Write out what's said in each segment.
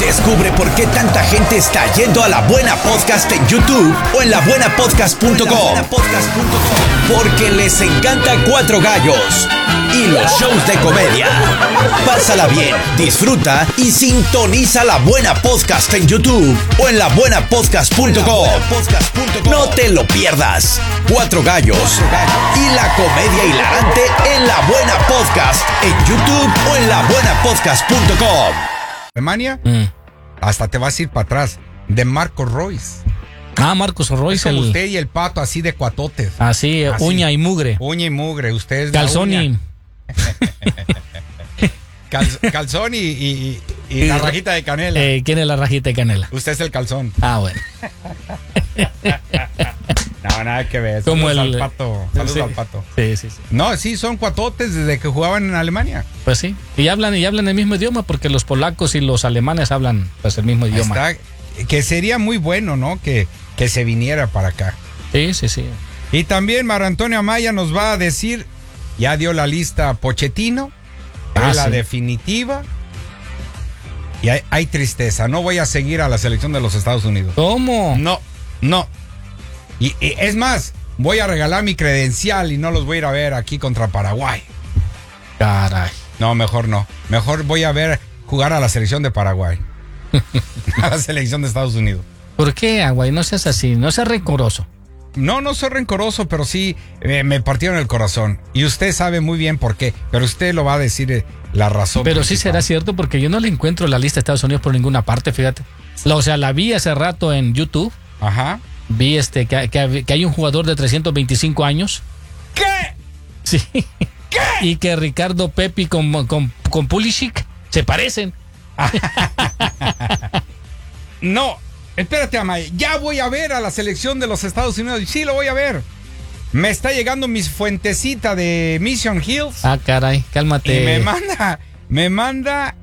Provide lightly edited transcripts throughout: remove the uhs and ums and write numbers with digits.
Descubre por qué tanta gente está yendo a La Buena Podcast en YouTube o en labuenapodcast.com. Porque les encanta Cuatro Gallos y los shows de comedia. Pásala bien, disfruta y sintoniza La Buena Podcast en YouTube o en labuenapodcast.com. No te lo pierdas. Cuatro Gallos y la comedia hilarante en La Buena Podcast en YouTube o en labuenapodcast.com. Alemania, hasta te vas a ir para atrás. De Marcos Royce. Marcos Royce. Usted y el Pato, así de cuatotes. Así, uña y mugre. Uña y mugre, usted es calzón y... calzón y la rajita de canela. ¿Quién es la rajita de canela? Usted es el calzón. Bueno. No, nada que ver. Como Saludos el al Pato. Saludos sí. al Pato. Sí. No, sí, son cuatotes desde que jugaban en Alemania. Pues sí. Y hablan el mismo idioma porque los polacos y los alemanes hablan pues el mismo idioma. Que sería muy bueno, ¿no? Que se viniera para acá. Sí. Y también Marco Antonio Amaya nos va a decir, ya dio la lista Pochettino, es la definitiva. Y hay tristeza, no voy a seguir a la selección de los Estados Unidos. ¿Cómo? No. Y es más, voy a regalar mi credencial y no los voy a ir a ver aquí contra Paraguay. Caray. No, mejor no. Mejor voy a ver jugar a la selección de Paraguay. A la selección de Estados Unidos. ¿Por qué, Aguay? No seas así, no seas rencoroso. No soy rencoroso, pero sí me partieron el corazón. Y usted sabe muy bien por qué, pero usted lo va a decir la razón. Pero principal. sí será cierto porque yo no le encuentro la lista de Estados Unidos por ninguna parte, fíjate. O sea, la vi hace rato en YouTube. Ajá. Vi que hay un jugador de 325 años. ¿Qué? Sí. ¿Qué? Y que Ricardo Pepi con Pulisic se parecen. No, espérate, Amaya. Ya voy a ver a la selección de los Estados Unidos. Sí, lo voy a ver. Me está llegando mi fuentecita de Mission Hills. Caray, cálmate. Y me manda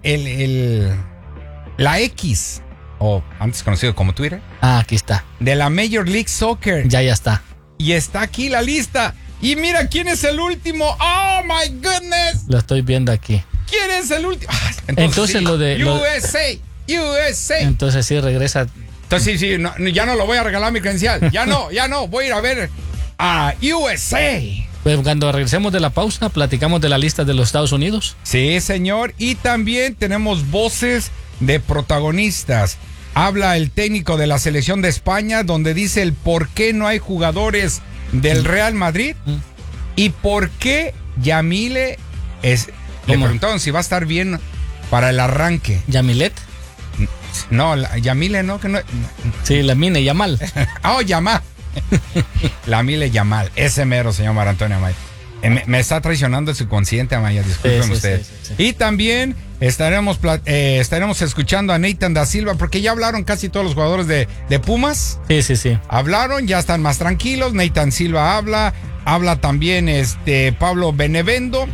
la X, o antes conocido como Twitter. Aquí está. De la Major League Soccer. Ya está. Y está aquí la lista. Y mira quién es el último. ¡Oh, my goodness! Lo estoy viendo aquí. ¿Quién es el último? Entonces sí, lo de... USA. Entonces sí, regresa. Entonces sí, ya no lo voy a regalar mi credencial. Ya no. Voy a ir a ver a USA. Pues cuando regresemos de la pausa, platicamos de la lista de los Estados Unidos. Sí, señor. Y también tenemos voces de protagonistas. Habla el técnico de la selección de España, donde dice el por qué no hay jugadores del Real Madrid y por qué Yamile le preguntaron si va a estar bien para el arranque. ¿Yamilet? No, Yamile no, que no. Sí, Lamine Yamal. Yamal. Lamine Yamal, ese mero, señor Marco Antonio Amaya. Me está traicionando el subconsciente, Amaya, disculpen ustedes. Sí. Y también estaremos escuchando a Nathan da Silva, porque ya hablaron casi todos los jugadores de Pumas. Sí. Hablaron, ya están más tranquilos. Nathan Silva habla también Pablo Benevendo,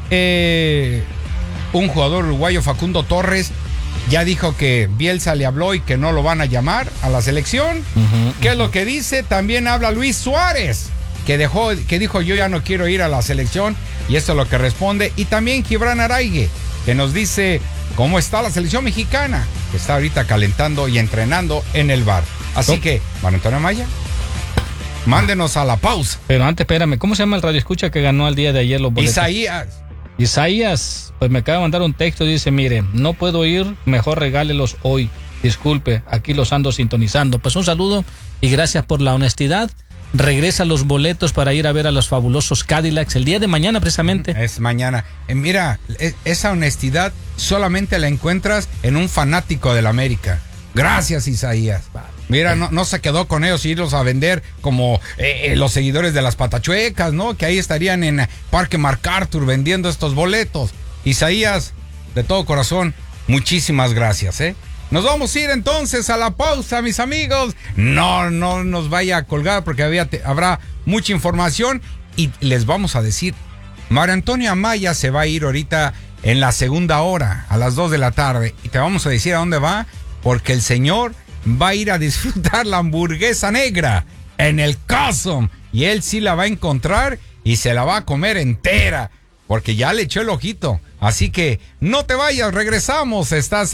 un jugador uruguayo, Facundo Torres, ya dijo que Bielsa le habló y que no lo van a llamar a la selección. ¿Qué es lo que dice? También habla Luis Suárez, que dijo yo ya no quiero ir a la selección, y esto es lo que responde. Y también Gibran Araigue, que nos dice cómo está la selección mexicana, que está ahorita calentando y entrenando en el bar. Así que, Marco Antonio Amaya, mándenos a la pausa. Pero antes, espérame, ¿cómo se llama el radioescucha que ganó el día de ayer los boletos? Isaías, pues me acaba de mandar un texto, dice, mire, no puedo ir, mejor regálelos hoy. Disculpe, aquí los ando sintonizando. Pues un saludo y gracias por la honestidad. Regresa los boletos para ir a ver a los fabulosos Cadillacs el día de mañana precisamente. Es mañana. Mira, esa honestidad solamente la encuentras en un fanático del América. Gracias, Isaías. Mira, no se quedó con ellos irlos a vender como los seguidores de las Patachuecas, ¿no? Que ahí estarían en Parque MacArthur vendiendo estos boletos. Isaías, de todo corazón, muchísimas gracias, ¿eh? Nos vamos a ir entonces a la pausa, mis amigos. No nos vaya a colgar porque habrá mucha información y les vamos a decir, Marco Antonio Amaya se va a ir ahorita en la segunda hora, a las 2 de la tarde, y te vamos a decir a dónde va, porque el señor va a ir a disfrutar la hamburguesa negra en el Custom, y él sí la va a encontrar y se la va a comer entera, porque ya le echó el ojito. Así que no te vayas, regresamos, estás